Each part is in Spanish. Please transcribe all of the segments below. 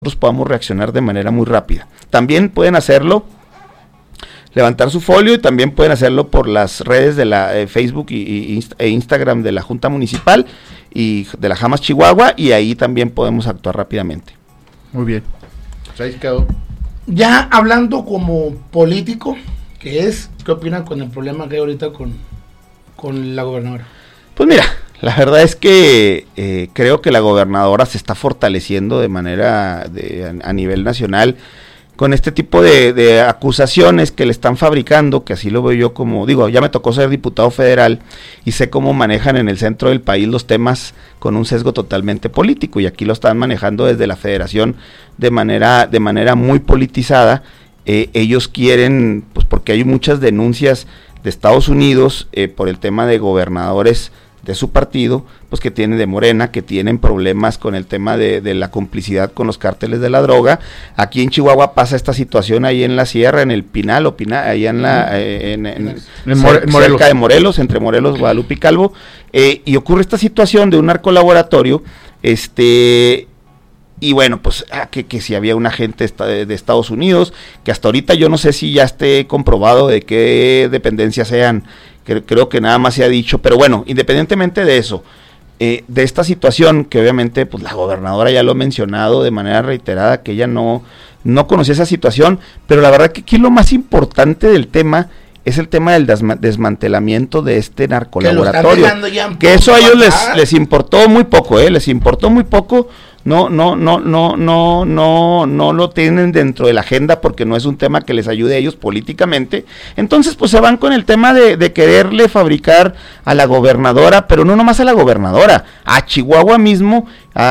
podamos reaccionar de manera muy rápida. También pueden hacerlo, levantar su folio, y también pueden hacerlo por las redes de la Facebook e Instagram de la Junta Municipal y de la Jamas Chihuahua, y ahí también podemos actuar rápidamente. Muy bien. Pues ahí quedó. Ya hablando como político, ¿qué opinan con el problema que hay ahorita con la gobernadora? Pues mira, la verdad es que creo que la gobernadora se está fortaleciendo de manera a nivel nacional con este tipo de acusaciones que le están fabricando, que así lo veo yo como, digo, ya me tocó ser diputado federal y sé cómo manejan en el centro del país los temas con un sesgo totalmente político, y aquí lo están manejando desde la federación de manera muy politizada. Ellos quieren, pues porque hay muchas denuncias de Estados Unidos por el tema de gobernadores de su partido, pues que tienen de Morena, que tienen problemas con el tema de la complicidad con los cárteles de la droga. Aquí en Chihuahua pasa esta situación ahí en la sierra, en el Pinal, ahí en cerca de Morelos, entre Morelos, Guadalupe y Calvo, y ocurre esta situación de un narcolaboratorio, y bueno, pues que si había un agente de Estados Unidos, que hasta ahorita yo no sé si ya esté comprobado de qué dependencias sean, creo que nada más se ha dicho, pero bueno, independientemente de eso, de esta situación, que obviamente pues la gobernadora ya lo ha mencionado de manera reiterada, que ella no conocía esa situación, pero la verdad que aquí lo más importante del tema es el tema del desmantelamiento de este narcolaboratorio, que eso a ellos les importó muy poco, les importó muy poco. No lo tienen dentro de la agenda, porque no es un tema que les ayude a ellos políticamente. Entonces pues se van con el tema de quererle fabricar a la gobernadora, pero no nomás a la gobernadora, a Chihuahua mismo,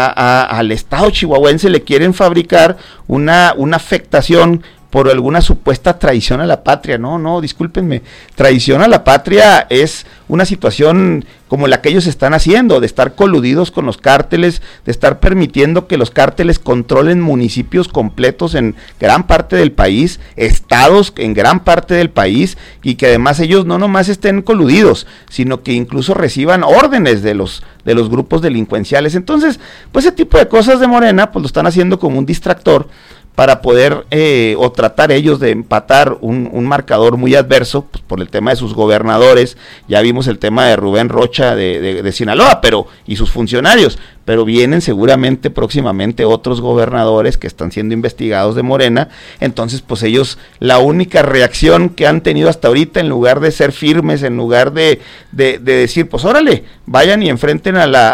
al estado chihuahuense le quieren fabricar una afectación por alguna supuesta traición a la patria. No, discúlpenme, traición a la patria es una situación como la que ellos están haciendo, de estar coludidos con los cárteles, de estar permitiendo que los cárteles controlen municipios completos en gran parte del país, estados en gran parte del país, y que además ellos no nomás estén coludidos, sino que incluso reciban órdenes de los grupos delincuenciales. Entonces, pues ese tipo de cosas de Morena, pues lo están haciendo como un distractor para poder o tratar ellos de empatar un marcador muy adverso, pues por el tema de sus gobernadores. Ya vimos el tema de Rubén Rocha de Sinaloa, y sus funcionarios, pero vienen seguramente próximamente otros gobernadores que están siendo investigados de Morena. Entonces pues ellos, la única reacción que han tenido hasta ahorita, en lugar de ser firmes, en lugar de decir, pues órale, vayan y enfrenten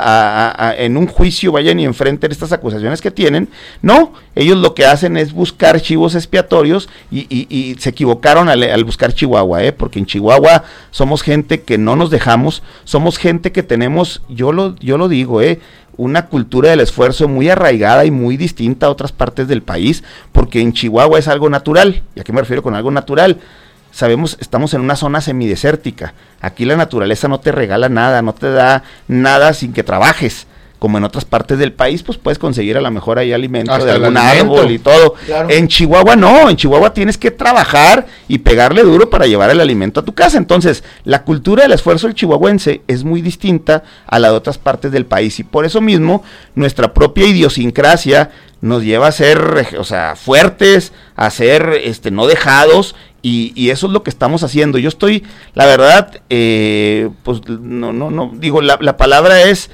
en un juicio, vayan y enfrenten estas acusaciones que tienen, no, ellos lo que hacen es buscar chivos expiatorios, y se equivocaron al buscar Chihuahua, porque en Chihuahua somos gente que no nos dejamos, somos gente que tenemos, yo lo digo, una cultura del esfuerzo muy arraigada y muy distinta a otras partes del país, porque en Chihuahua es algo natural. ¿Y a qué me refiero con algo natural? Sabemos, estamos en una zona semidesértica, aquí la naturaleza no te regala nada, no te da nada sin que trabajes, como en otras partes del país, pues puedes conseguir a lo mejor ahí alimento de algún árbol y todo. Claro. En Chihuahua no, en Chihuahua tienes que trabajar y pegarle duro para llevar el alimento a tu casa. Entonces, la cultura del esfuerzo del chihuahuense es muy distinta a la de otras partes del país, y por eso mismo nuestra propia idiosincrasia nos lleva a ser, fuertes, a ser no dejados, y eso es lo que estamos haciendo. Yo estoy, la verdad, pues no digo, la palabra es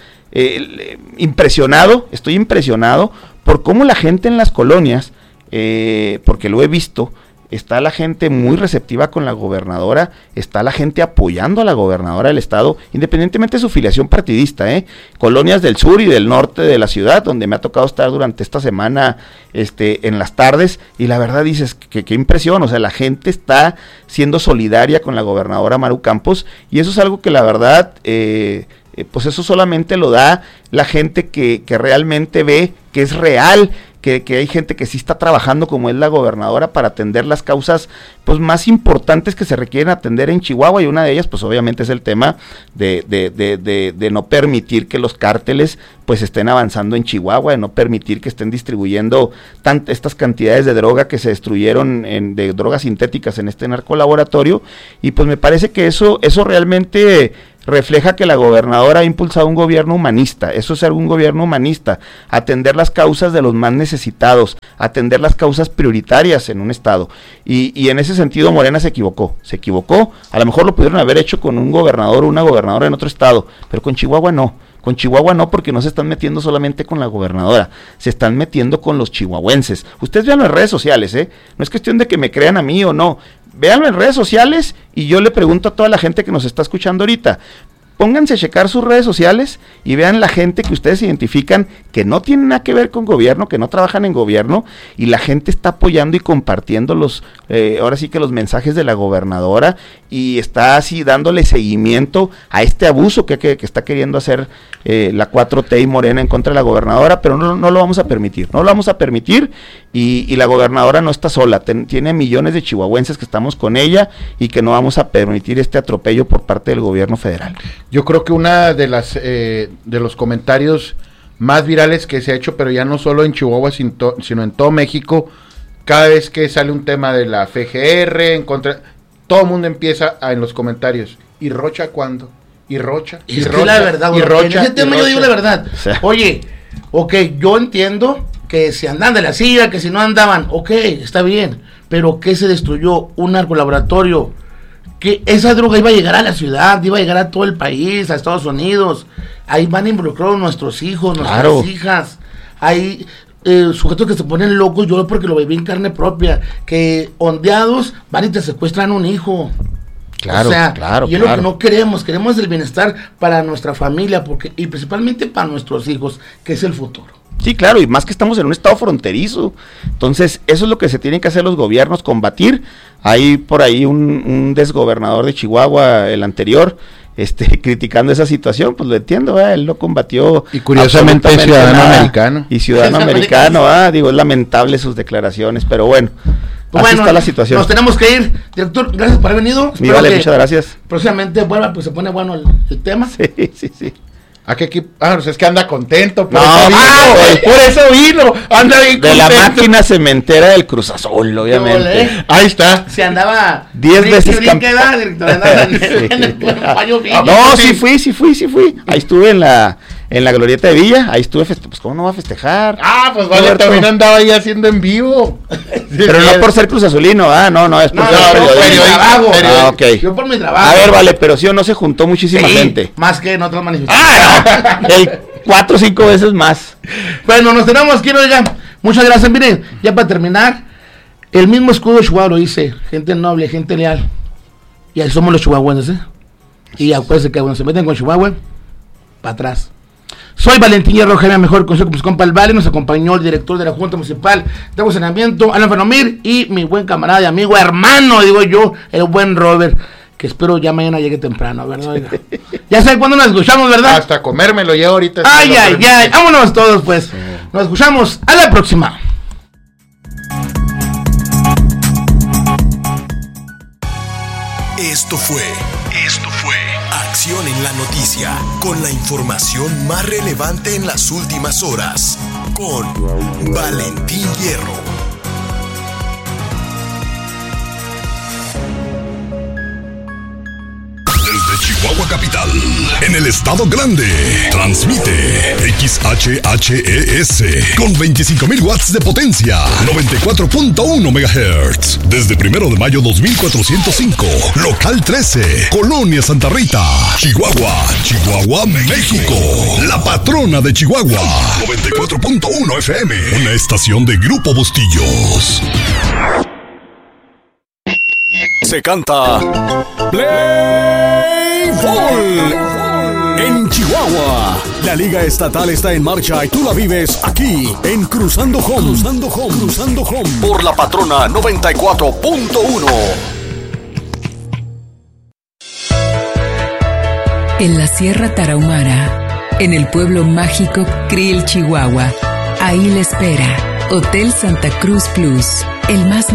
estoy impresionado por cómo la gente en las colonias, porque lo he visto, está la gente muy receptiva con la gobernadora, está la gente apoyando a la gobernadora del estado, independientemente de su filiación partidista, colonias del sur y del norte de la ciudad, donde me ha tocado estar durante esta semana, en las tardes, y la verdad dices, qué impresión, la gente está siendo solidaria con la gobernadora Maru Campos, y eso es algo que la verdad, pues eso solamente lo da la gente que realmente ve que es real, que hay gente que sí está trabajando, como es la gobernadora, para atender las causas pues más importantes que se requieren atender en Chihuahua, y una de ellas pues obviamente es el tema de no permitir que los cárteles pues estén avanzando en Chihuahua, de no permitir que estén distribuyendo estas cantidades de droga que se destruyeron, de drogas sintéticas en este narcolaboratorio. Y pues me parece que eso realmente refleja que la gobernadora ha impulsado un gobierno humanista. Eso es ser un gobierno humanista, atender las causas de los más necesitados, atender las causas prioritarias en un estado, y en ese sentido Morena se equivocó, a lo mejor lo pudieron haber hecho con un gobernador o una gobernadora en otro estado, pero con Chihuahua no, porque no se están metiendo solamente con la gobernadora, se están metiendo con los chihuahuenses. Ustedes vean las redes sociales, no es cuestión de que me crean a mí o no, véanlo en redes sociales, y yo le pregunto a toda la gente que nos está escuchando ahorita, pónganse a checar sus redes sociales y vean la gente que ustedes identifican que no tiene nada que ver con gobierno, que no trabajan en gobierno, y la gente está apoyando y compartiendo ahora sí que los mensajes de la gobernadora, y está así dándole seguimiento a este abuso que está queriendo hacer la 4T y Morena en contra de la gobernadora, pero no lo vamos a permitir, y la gobernadora no está sola, tiene millones de chihuahuenses que estamos con ella, y que no vamos a permitir este atropello por parte del gobierno federal. Yo creo que una de los comentarios más virales que se ha hecho, pero ya no solo en Chihuahua, sino en todo México, cada vez que sale un tema de la FGR, en contra, todo el mundo empieza en los comentarios, ¿y Rocha cuándo? ¿Y Rocha? Es que la verdad, en ese tema yo digo la verdad. O sea, oye, yo entiendo que si andan de la silla, que si no andaban, está bien, pero que se destruyó un narcolaboratorio, que esa droga iba a llegar a la ciudad, iba a llegar a todo el país, a Estados Unidos, ahí van involucrados nuestros hijos, nuestras hijas, hay sujetos que se ponen locos, yo porque lo viví en carne propia, que ondeados van y te secuestran un hijo. Claro, claro. Y es lo que no queremos el bienestar para nuestra familia, y principalmente para nuestros hijos, que es el futuro. Sí, claro, y más que estamos en un estado fronterizo, entonces eso es lo que se tienen que hacer los gobiernos, combatir. Hay por ahí un desgobernador de Chihuahua, el anterior, criticando esa situación, pues lo entiendo, él lo combatió. Y curiosamente ciudadano americano. Y ciudadano americano, es lamentable sus declaraciones, pero bueno, así está la situación. Nos tenemos que ir, director, gracias por haber venido. Vale, muchas gracias. Próximamente vuelva, pues se pone bueno el tema. Sí. ¿A qué equipo? Pues es que anda contento. Por eso vino. Anda bien contento. De la máquina cementera del Cruz Azul, obviamente. Ahí está. Se andaba 10 veces campeón. No, sí fui. Ahí estuve en la Glorieta de Villa. Ahí estuve, pues ¿cómo no va a festejar? Pues vale, Roberto también andaba ahí haciendo en vivo. Pero no por ser Cruz Azulino, no, es por periodista. Okay. Yo por mi trabajo. A ver, vale, pero sí o no se juntó muchísima gente. Más que en otras manifestaciones. El 4 o 5 veces más. Bueno, nos tenemos que ir, oigan. Muchas gracias. Miren, ya para terminar, el mismo escudo de Chihuahua lo dice: gente noble, gente leal. Y ahí somos los chihuahuenses, Y acuérdense que cuando se meten con Chihuahua, para atrás. Soy Valentín Hierro, Jaime Mejor Consejo con mis compa el Vale. Nos acompañó el director de la Junta Municipal de Saneamiento, Alan Fenomir, y mi buen camarada y amigo, hermano, digo yo, el buen Robert, que espero ya mañana llegue temprano, ¿verdad? Ya sé cuándo nos escuchamos, ¿verdad? Hasta comérmelo ya ahorita. Ay, vámonos todos, pues. Nos escuchamos, a la próxima. Esto fue Acción en la Noticia, con la información más relevante en las últimas horas, con Valentín Hierro. Desde Chihuahua Capital, en el Estado Grande, transmite XHHES con 25,000 watts de potencia, 94.1 MHz. Desde 1 de mayo 2405, local 13, Colonia Santa Rita, Chihuahua, México. La patrona de Chihuahua, 94.1 FM, una estación de Grupo Bustillos. Se canta Play Ball en Chihuahua. La Liga Estatal está en marcha y tú la vives aquí en Cruzando Home por la patrona 94.1. En la Sierra Tarahumara, en el pueblo mágico Krill, Chihuahua, ahí le espera Hotel Santa Cruz Plus, el más